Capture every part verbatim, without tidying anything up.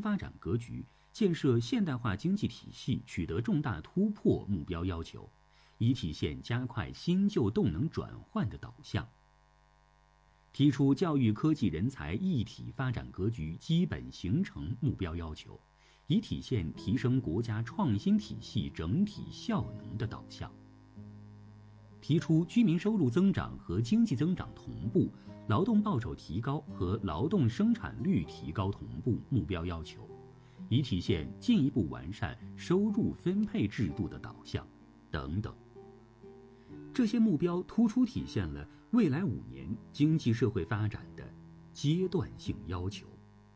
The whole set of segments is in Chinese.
发展格局、建设现代化经济体系取得重大突破目标要求，以体现加快新旧动能转换的导向。提出教育科技人才一体发展格局基本形成目标要求，以体现提升国家创新体系整体效能的导向。提出居民收入增长和经济增长同步，劳动报酬提高和劳动生产率提高同步目标要求，以体现进一步完善收入分配制度的导向等等。这些目标突出体现了未来五年经济社会发展的阶段性要求。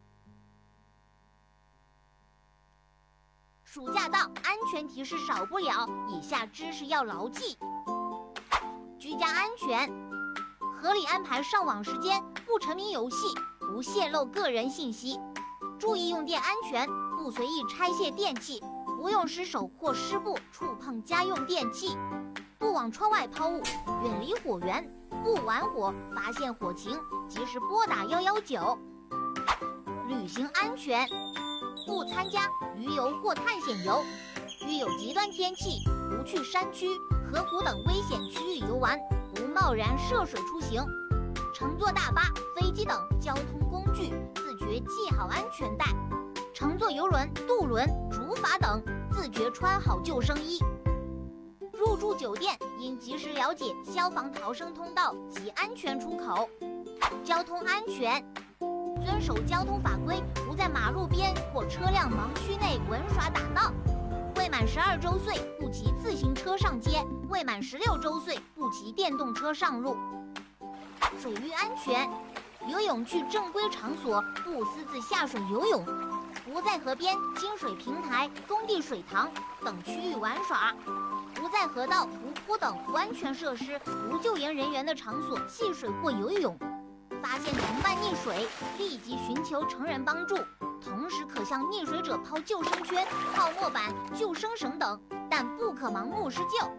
暑假到，安全提示少不了，以下知识要牢记：居家安全，合理安排上网时间，不沉迷游戏，不泄露个人信息，注意用电安全，不随意拆卸电器，不用失手或失步触碰家用电器，不往窗外抛物，远离火源，不玩火，发现火情及时拨打一一九。旅行安全，不参加渔游或探险游，遇有极端天气，不去山区、河谷等危险区域游玩，不贸然涉水出行。乘坐大巴、飞机等交通工具，自觉系好安全带；乘坐游轮、渡轮、竹筏等，自觉穿好救生衣。入住酒店应及时了解消防逃生通道及安全出口。交通安全，遵守交通法规，不在马路边或车辆盲区内玩耍打闹。未满十二周岁不骑自行车上街，未满十六周岁不骑电动车上路。水域安全，游泳去正规场所，不私自下水游泳，不在河边、清水平台、工地水塘等区域玩耍，不在河道、湖泊等不安全设施、无救援人员的场所戏水或游泳。发现同伴溺水，立即寻求成人帮助，同时可向溺水者抛救生圈、泡沫板、救生绳等，但不可盲目施救。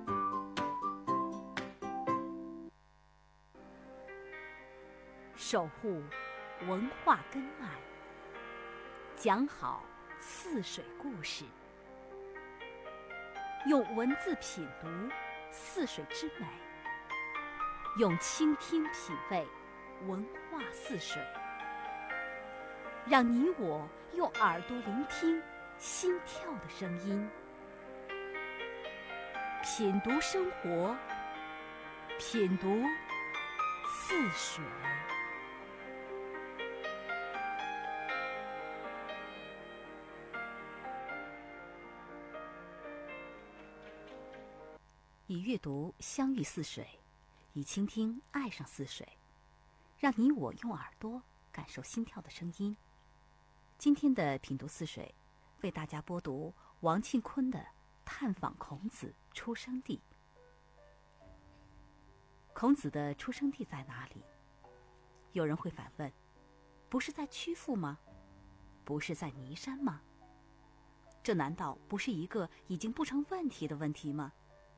守护文化根脉，讲好似水故事，用文字品读似水之美，用倾听品味文化似水，让你我用耳朵聆听心跳的声音，品读生活，品读似水。以阅读相遇似水，以倾听爱上似水，让你我用耳朵感受心跳的声音。今天的品读似水，为大家播读王庆坤的《探访孔子出生地》。孔子的出生地在哪里？有人会反问：不是在曲阜吗？不是在尼山吗？这难道不是一个已经不成问题的问题吗？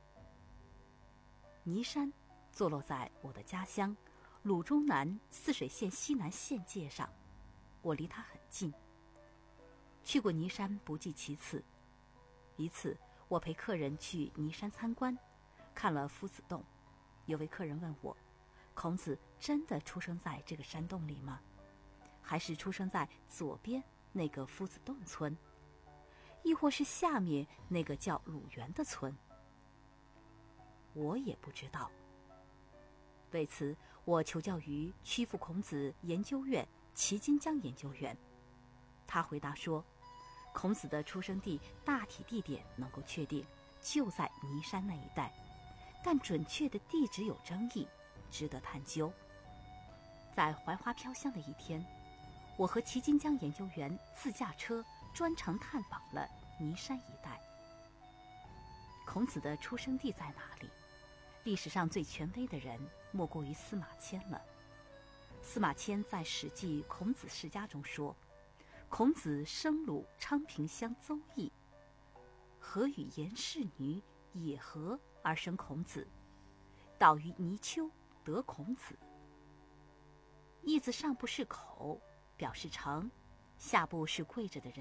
尼山坐落在我的家乡鲁中南泗水县西南县界上，我离它很近。去过尼山不计其次。一次我陪客人去尼山参观，看了夫子洞，有位客人问我，孔子真的出生在这个山洞里吗？还是出生在左边那个夫子洞村，亦或是下面那个叫鲁园的村？我也不知道。为此，我求教于曲阜孔子研究院齐金江研究员。他回答说，孔子的出生地大体地点能够确定，就在尼山那一带，但准确的地址有争议，值得探究。在槐花飘香的一天，我和齐金江研究员自驾车专程探访了尼山一带。孔子的出生地在哪里？历史上最权威的人莫过于司马迁了。司马迁在《史记·孔子世家》中说，孔子生鲁昌平乡邹邑，何与颜氏女野合而生孔子，岛于泥丘得孔子。义字上部是口，表示成，下部是跪着的人